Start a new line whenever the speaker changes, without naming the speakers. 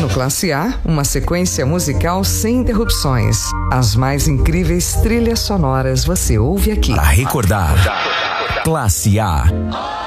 No Classe A, uma sequência musical sem interrupções. As mais incríveis trilhas sonoras você ouve aqui.
Para recordar, Classe A.